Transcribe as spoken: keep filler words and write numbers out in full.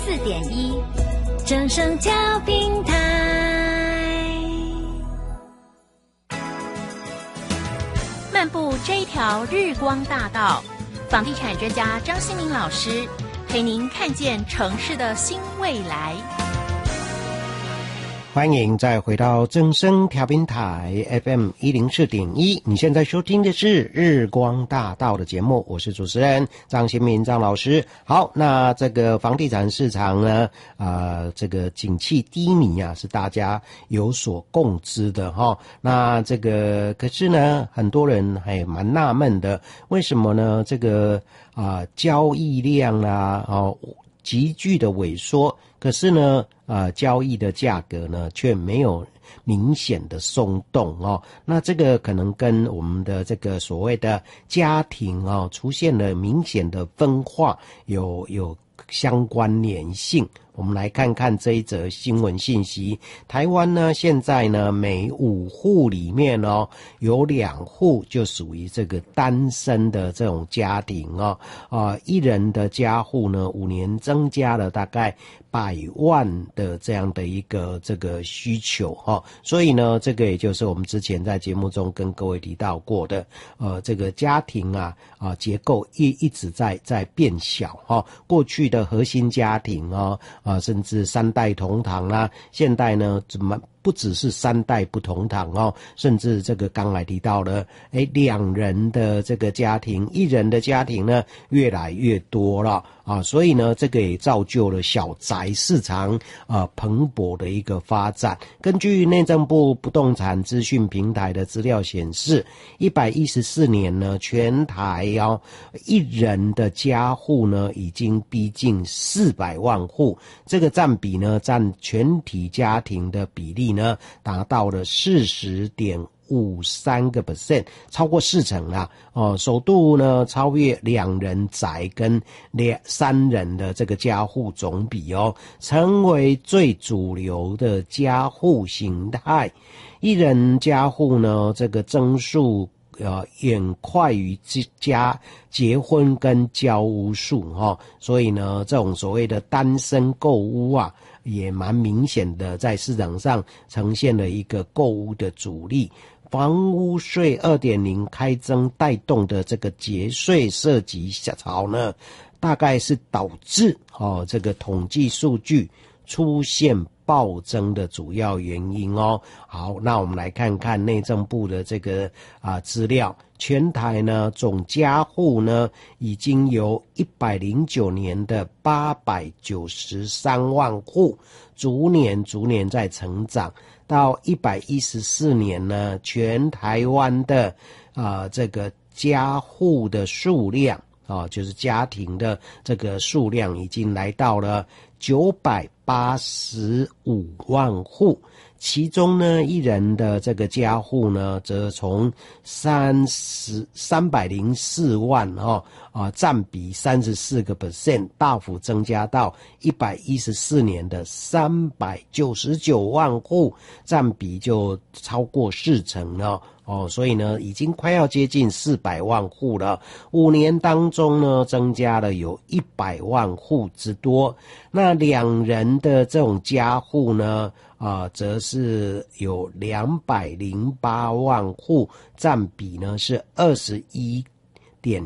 四点一，正声调频台。漫步这一条日光大道，房地产专家张新民老师陪您看见城市的新未来。 欢迎再回到正声调频台 F M 一零四点一，你现在收听的是日光大道的节目，我是主持人张新民张老师。好，那这个房地产市场呢，呃，这个景气低迷啊，是大家有所共知的哈。那这个可是呢，很多人还蛮纳闷的，为什么呢？这个啊、呃、交易量啊，哦。急剧的萎缩，可是呢，呃，交易的价格呢却没有明显的松动哦。那这个可能跟我们的这个所谓的家庭哦出现了明显的分化有有相关联性。我们来看看这一则新闻信息。台湾呢，现在呢，每五户里面哦，有两户就属于这个单身的这种家庭哦，啊、呃，一人的家户呢，五年增加了大概百万的这样的一个这个需求哈、哦，所以呢，这个也就是我们之前在节目中跟各位提到过的，呃，这个家庭啊啊结构一一直在在变小哈、哦，过去的核心家庭哦。啊，甚至三代同堂啦、啊，现代呢怎么不只是三代不同堂哦，甚至这个刚才提到了，哎，两人的这个家庭，一人的家庭呢越来越多了啊，所以呢，这个也造就了小宅市场啊蓬勃的一个发展。根据内政部不动产资讯平台的资料显示，一百一十四年呢，全台哦一人的家户呢已经逼近四百万户，这个占比呢占全体家庭的比例呢达到了四十点五三个 percent， 超过四成啦。哦，首度呢超越两人宅跟两三人的这个家户总比哦，成为最主流的家户形态。一人家户呢，这个增速呃，远快于家结婚跟交屋数哈、哦，所以呢，这种所谓的单身购屋啊，也蛮明显的在市场上呈现了一个购屋的主力。房屋税 二点零 开征带动的这个节税涉及潮呢，大概是导致哦这个统计数据出现暴增的主要原因哦。好，那我们来看看内政部的这个啊资料。全台呢总家户呢已经由一百零九年的八百九十三万户，逐年逐年在成长，到一百一十四年呢，全台湾的啊、呃、这个家户的数量啊、哦，就是家庭的这个数量已经来到了九百八十五万户。其中呢，一人的这个家户呢，则从三十三百零四万哦啊，占比三十四个 percent， 大幅增加到一百一十四年的三百九十九万户，占比就超过四成了。哦，所以呢，已经快要接近四百万户了。五年当中呢，增加了有一百万户之多。那两人的这种家户呢，啊、呃，则是有两百零八万户，占比呢是二十一